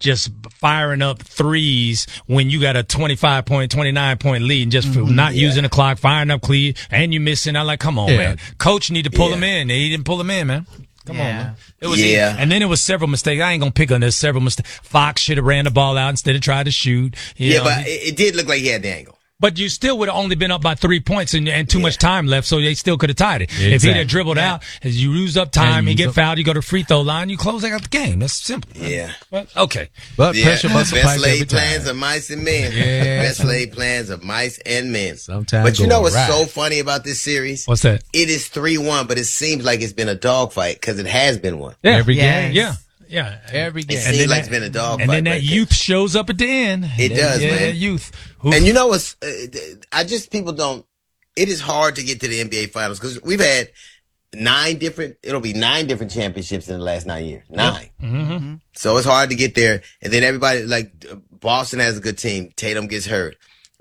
just firing up threes when you got a 25-point, 29-point lead and just for not using the clock, firing up clean, and you missing. I'm like, come on, man. Coach need to pull him in. He didn't pull him in, man. Come on, man. It was and then it was several mistakes. I ain't gonna pick on this. Several mistakes. Fox should have ran the ball out instead of tried to shoot. You know? But it did look like he had the angle. But you still would have only been up by 3 points and too much time left, so they still could have tied it. Exactly. If he'd have dribbled out, as you lose up time, you get fouled, you go to free throw line, you close out the game. That's simple. Yeah. But, okay. But pressure must best laid plans of mice and men. Best laid plans of mice and men. Sometimes. But you know what's so funny about this series? What's that? It is 3-1, but it seems like it's been a dogfight because it has been one. Yeah. Every game. Yeah. Yeah. Every game. It seems like it's been a dogfight. And then that youth shows up at the end. It does, man. That youth. Oof. And you know what's, people don't, it is hard to get to the NBA finals because we've had 9 different championships in the last 9 years. 9. Mm-hmm. So it's hard to get there. And then everybody, like, Boston has a good team. Tatum gets hurt.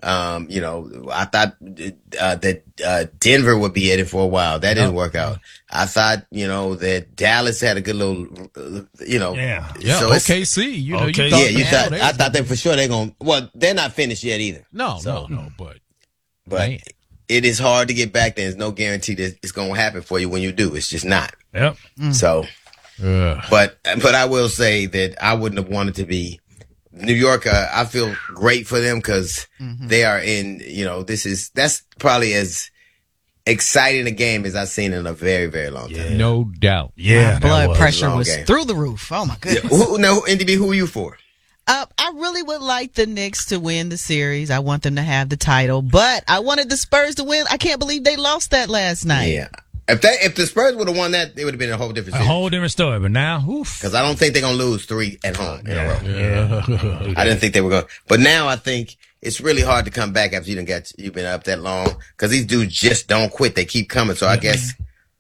I thought that Denver would be in it for a while. That didn't work out. I thought, that Dallas had a good little, Yeah. So OKC. I thought that for sure they're not finished yet either. No, but man. It is hard to get back there. There's no guarantee that it's going to happen for you when you do. It's just not. Yep. So, but I will say that I wouldn't have wanted to be New York. I feel great for them because they are in, that's probably as exciting a game as I've seen in a very, very long time. No doubt. Yeah. Blood pressure was through the roof. Oh my goodness. NDB, who are you for? I really would like the Knicks to win the series. I want them to have the title, but I wanted the Spurs to win. I can't believe they lost that last night. Yeah. If the Spurs would have won that, it would have been a whole different series. A whole different story. But now, because I don't think they're going to lose 3 at home in a row. Yeah. I didn't think they were going to. But now I think it's really hard to come back after you've been up that long because these dudes just don't quit. They keep coming. So I guess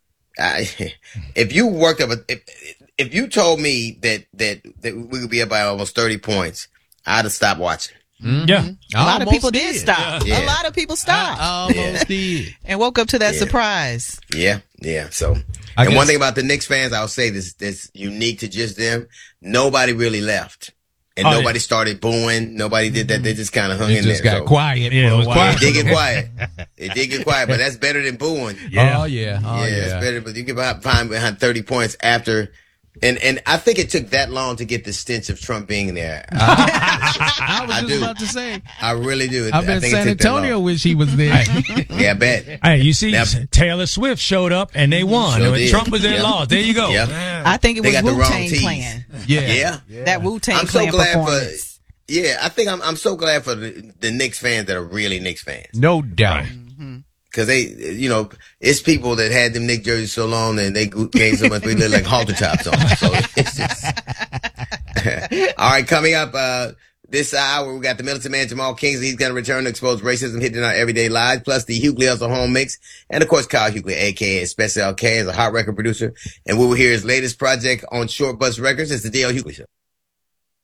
if you worked up if you told me that we could be up by almost 30 points, I'd have stopped watching. Mm-hmm. Yeah. A lot of people did stop. Yeah. A lot of people stopped. Almost did. And woke up to that surprise. Yeah. So, one thing about the Knicks fans, I'll say this unique to just them. Nobody really left. And nobody started booing. Nobody did that. They just kind of hung in there. It just got quiet. Yeah, it was quiet. It did get quiet. It did get quiet, but that's better than booing. Yeah. Oh, yeah. It's better, but you get behind 30 points after. And I think it took that long to get the stench of Trump being there. I was just about to say. I really do. I bet San Antonio wish he was there. Yeah, I bet. Hey, you see, Taylor Swift showed up and they won. Trump was there, lost. There you go. Yeah. I think it was Wu-Tang playing. Yeah. That Wu-Tang playing performance. I think I'm so glad for the Knicks fans that are really Knicks fans. No doubt. Cause they, it's people that had them Knicks jerseys so long and they gained so much, they look like halter tops on them. So it's just, all right, coming up, this hour, we got the militant man, Jamal Kingsley. He's going to return to expose racism hitting our everyday lives, plus the Hughley Hustle Home Mix. And of course, Kyle Hughley, aka Special K, is a hot record producer. And we will hear his latest project on Short Bus Records. It's the D.L. Hughley Show.